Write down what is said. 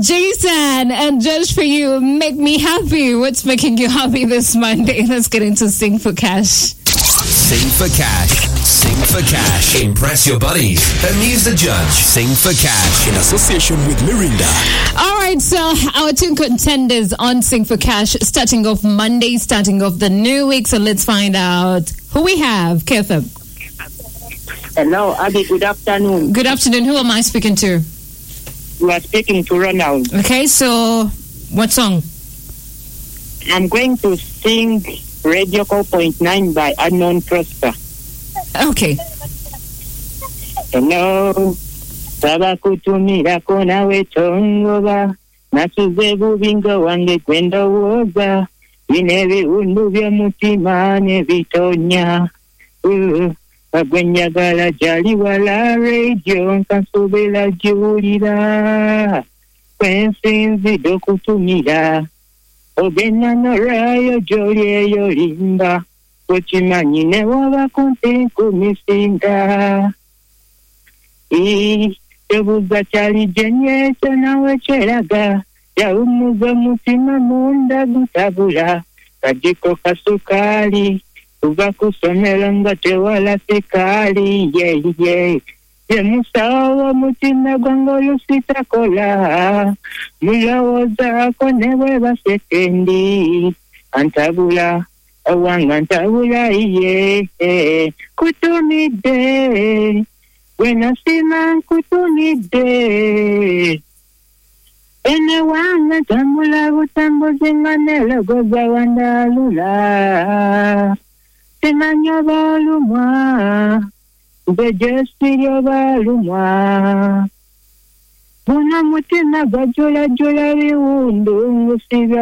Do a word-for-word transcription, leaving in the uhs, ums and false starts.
Jason, and just for you, make me happy. What's making you happy this Monday? Let's get into Sing for Cash. Sing for Cash. Sing for Cash. Impress your buddies. Amuse the judge. Sing for Cash. In association with Mirinda. All right, so our two contenders on Sing for Cash, starting off Monday, starting off the new week. So let's find out who we have. Kethup. Hello, Abby. Good afternoon. Good afternoon. Who am I speaking to? You are speaking to Ronald. Okay, so what song? I'm going to sing Radio Call Point Nine by Unknown Prosper. Okay. Hello, Saba kutumira kona wetongoba nasuze bubingo wange kwenda woza inebi undu bya mutima ne bitonya bagwenyagala jali wala radio nkasubira jiwulira kwensinzi dokutumira ogenda norayo joli eyo limba okimanyi ne waba kumpi kumisinga i tebuza kyali jenye nawe kyeraga yawumuza omutima munda gutabula kajiko kasukali kuva kusomera nga tewala sikali yeye yemusawo omutima gwange olusitakola mulowoozaako ne bwe basekendi antabula awanga ntabula iye kutumidde wenasima nkutumidde ene wanga tambula butambuzi nga nelogoza wandalula simanyi oba olumwa nze gyesiri oba olumwa guno mutima gwajulajula biwundu ngusibya